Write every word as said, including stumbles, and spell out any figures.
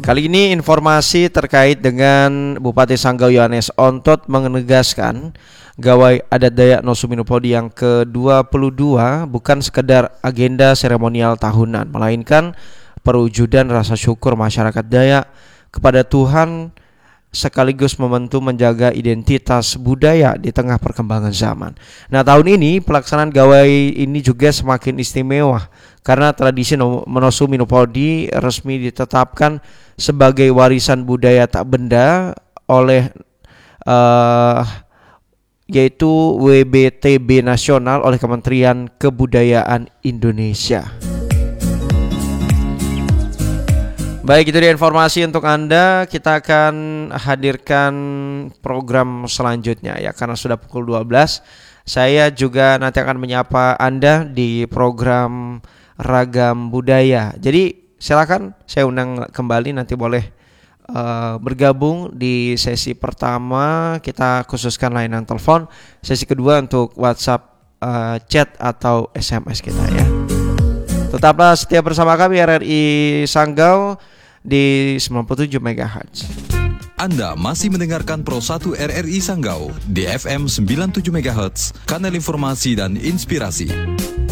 Kali ini informasi terkait dengan Bupati Sanggau Yohanes Ontot menegaskan gawai adat Dayak No Suminopodi yang ke dua puluh dua bukan sekedar agenda seremonial tahunan, melainkan perwujudan rasa syukur masyarakat Dayak kepada Tuhan sekaligus momentum menjaga identitas budaya di tengah perkembangan zaman. Nah, tahun ini pelaksanaan gawai ini juga semakin istimewa karena tradisi No Suminopodi resmi ditetapkan sebagai warisan budaya tak benda oleh uh, yaitu W B T B nasional oleh Kementerian Kebudayaan Indonesia. Baik, itu dia informasi untuk Anda. Kita akan hadirkan program selanjutnya ya, karena sudah pukul dua belas. Saya juga nanti akan menyapa Anda di program Ragam Budaya. Jadi silakan saya undang kembali, nanti boleh uh, bergabung di sesi pertama. Kita khususkan layanan telepon. Sesi kedua untuk WhatsApp, uh, chat atau S M S kita ya. Tetaplah setia bersama kami R R I Sanggau di sembilan puluh tujuh megahertz. Anda masih mendengarkan Pro satu R R I Sanggau di F M sembilan puluh tujuh megahertz, kanal informasi dan inspirasi.